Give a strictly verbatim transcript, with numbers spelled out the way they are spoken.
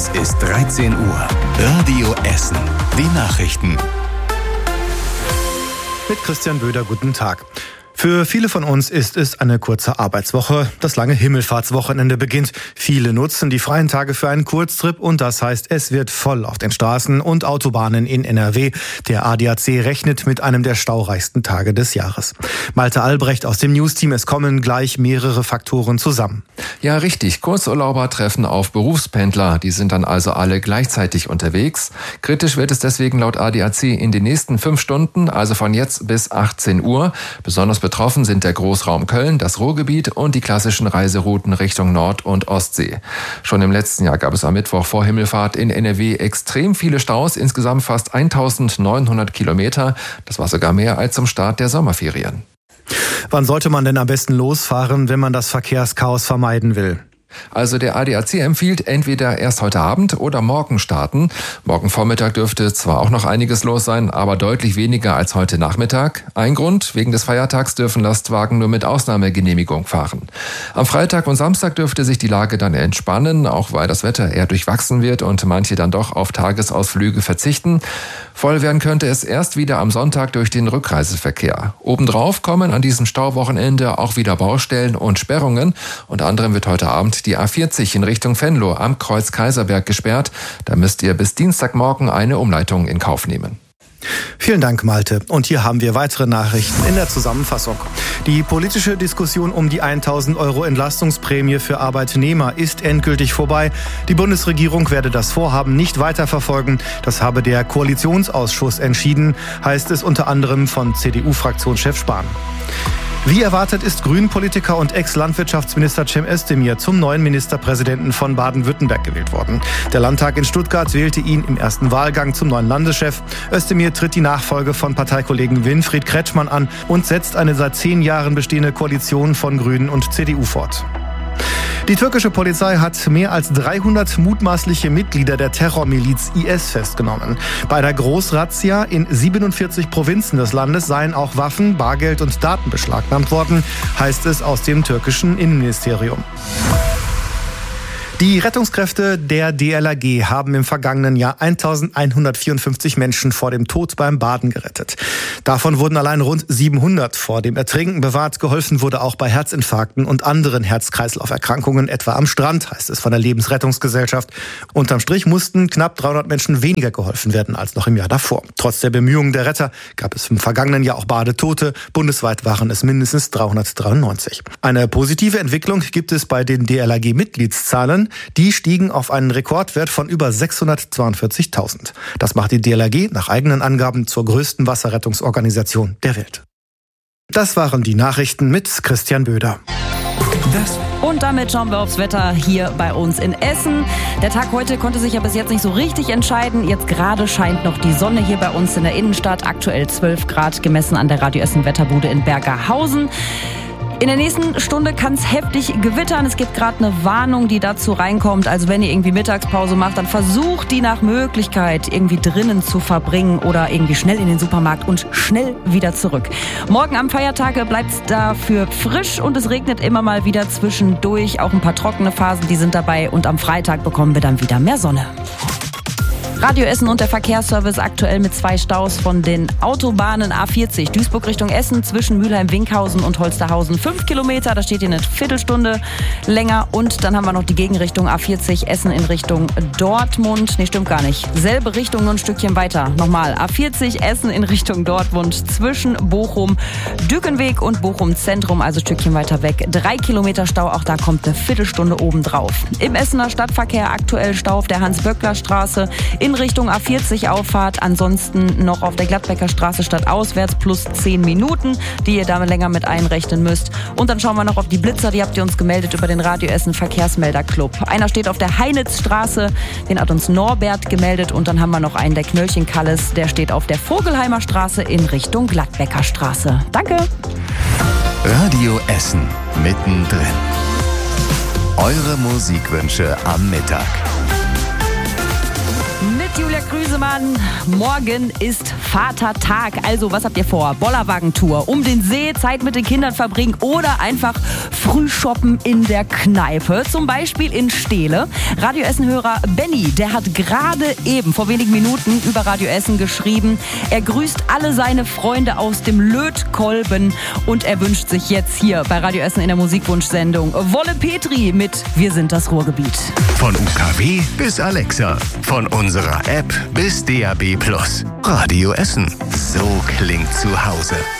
Es ist dreizehn Uhr. Radio Essen. Die Nachrichten. Mit Christian Böder, guten Tag. Für viele von uns ist es eine kurze Arbeitswoche. Das lange Himmelfahrtswochenende beginnt. Viele nutzen die freien Tage für einen Kurztrip und das heißt, es wird voll auf den Straßen und Autobahnen in N R W. Der A D A C rechnet mit einem der staureichsten Tage des Jahres. Malte Albrecht aus dem News-Team, es kommen gleich mehrere Faktoren zusammen. Ja, richtig. Kurzurlauber treffen auf Berufspendler. Die sind dann also alle gleichzeitig unterwegs. Kritisch wird es deswegen laut A D A C in den nächsten fünf Stunden, also von jetzt bis achtzehn Uhr. Besonders betroffen sind der Großraum Köln, das Ruhrgebiet und die klassischen Reiserouten Richtung Nord- und Ostsee. Schon im letzten Jahr gab es am Mittwoch vor Himmelfahrt in N R W extrem viele Staus, insgesamt fast eintausendneunhundert Kilometer. Das war sogar mehr als zum Start der Sommerferien. Wann sollte man denn am besten losfahren, wenn man das Verkehrschaos vermeiden will? Also der A D A C empfiehlt entweder erst heute Abend oder morgen starten. Morgen Vormittag dürfte zwar auch noch einiges los sein, aber deutlich weniger als heute Nachmittag. Ein Grund, wegen des Feiertags dürfen Lastwagen nur mit Ausnahmegenehmigung fahren. Am Freitag und Samstag dürfte sich die Lage dann entspannen, auch weil das Wetter eher durchwachsen wird und manche dann doch auf Tagesausflüge verzichten. Voll werden könnte es erst wieder am Sonntag durch den Rückreiseverkehr. Obendrauf kommen an diesem Stauwochenende auch wieder Baustellen und Sperrungen. Unter anderem wird heute Abend die A vierzig in Richtung Venlo am Kreuz Kaiserberg gesperrt. Da müsst ihr bis Dienstagmorgen eine Umleitung in Kauf nehmen. Vielen Dank, Malte. Und hier haben wir weitere Nachrichten in der Zusammenfassung. Die politische Diskussion um die tausend Euro Entlastungsprämie für Arbeitnehmer ist endgültig vorbei. Die Bundesregierung werde das Vorhaben nicht weiterverfolgen. Das habe der Koalitionsausschuss entschieden, heißt es unter anderem von C D U-Fraktionschef Spahn. Wie erwartet ist Grünen-Politiker und Ex-Landwirtschaftsminister Cem Özdemir zum neuen Ministerpräsidenten von Baden-Württemberg gewählt worden. Der Landtag in Stuttgart wählte ihn im ersten Wahlgang zum neuen Landeschef. Özdemir tritt die Nachfolge von Parteikollegen Winfried Kretschmann an und setzt eine seit zehn Jahren bestehende Koalition von Grünen und C D U fort. Die türkische Polizei hat mehr als dreihundert mutmaßliche Mitglieder der Terrormiliz I S festgenommen. Bei einer Großrazzia in siebenundvierzig Provinzen des Landes seien auch Waffen, Bargeld und Daten beschlagnahmt worden, heißt es aus dem türkischen Innenministerium. Die Rettungskräfte der D L R G haben im vergangenen Jahr eintausendeinhundertvierundfünfzig Menschen vor dem Tod beim Baden gerettet. Davon wurden allein rund siebenhundert vor dem Ertrinken bewahrt. Geholfen wurde auch bei Herzinfarkten und anderen Herz-Kreislauf-Erkrankungen, etwa am Strand, heißt es von der Lebensrettungsgesellschaft. Unterm Strich mussten knapp dreihundert Menschen weniger geholfen werden als noch im Jahr davor. Trotz der Bemühungen der Retter gab es im vergangenen Jahr auch Badetote. Bundesweit waren es mindestens dreihundertdreiundneunzig. Eine positive Entwicklung gibt es bei den D L R G-Mitgliedszahlen. Die stiegen auf einen Rekordwert von über sechshundertzweiundvierzigtausend. Das macht die D L R G nach eigenen Angaben zur größten Wasserrettungsorganisation der Welt. Das waren die Nachrichten mit Christian Böder. Das Und damit schauen wir aufs Wetter hier bei uns in Essen. Der Tag heute konnte sich ja bis jetzt nicht so richtig entscheiden. Jetzt gerade scheint noch die Sonne hier bei uns in der Innenstadt. Aktuell zwölf Grad gemessen an der Radio Essen Wetterbude in Bergerhausen. In der nächsten Stunde kann es heftig gewittern. Es gibt gerade eine Warnung, die dazu reinkommt. Also wenn ihr irgendwie Mittagspause macht, dann versucht die nach Möglichkeit irgendwie drinnen zu verbringen oder irgendwie schnell in den Supermarkt und schnell wieder zurück. Morgen am Feiertag bleibt es dafür frisch und es regnet immer mal wieder zwischendurch. Auch ein paar trockene Phasen, die sind dabei. Und am Freitag bekommen wir dann wieder mehr Sonne. Radio Essen und der Verkehrsservice aktuell mit zwei Staus von den Autobahnen A vierzig Duisburg Richtung Essen zwischen Mülheim-Winkhausen und Holsterhausen. Fünf Kilometer, da steht ihr eine Viertelstunde länger. Und dann haben wir noch die Gegenrichtung A vierzig Essen in Richtung Dortmund. Nee, stimmt gar nicht. Selbe Richtung, nur ein Stückchen weiter. Nochmal, A vierzig Essen in Richtung Dortmund zwischen Bochum, Dükenweg und Bochum Zentrum, also ein Stückchen weiter weg. Drei Kilometer Stau, auch da kommt eine Viertelstunde obendrauf. Im Essener Stadtverkehr aktuell Stau auf der Hans-Böckler-Straße in Richtung A vierzig Auffahrt, ansonsten noch auf der Gladbecker Straße stadtauswärts plus zehn Minuten, die ihr damit länger mit einrechnen müsst. Und dann schauen wir noch auf die Blitzer, die habt ihr uns gemeldet über den Radio Essen Verkehrsmelderclub. Einer steht auf der Heinitzstraße, den hat uns Norbert gemeldet und dann haben wir noch einen, der Knöllchen-Kalles, der steht auf der Vogelheimer Straße in Richtung Gladbecker Straße. Danke! Radio Essen mittendrin. Eure Musikwünsche am Mittag. mit Julia Krüsemann. Morgen ist Vatertag. Also, was habt ihr vor? Bollerwagentour, um den See, Zeit mit den Kindern verbringen oder einfach früh shoppen in der Kneipe. Zum Beispiel in Steele. Radio Essen-Hörer Benny, der hat gerade eben vor wenigen Minuten über Radio Essen geschrieben. Er grüßt alle seine Freunde aus dem Lötkolben und er wünscht sich jetzt hier bei Radio Essen in der Musikwunschsendung Wolle Petri mit Wir sind das Ruhrgebiet. Von U K W bis Alexa, von unserer App bis D A B Plus. Radio Essen, so klingt zu Hause.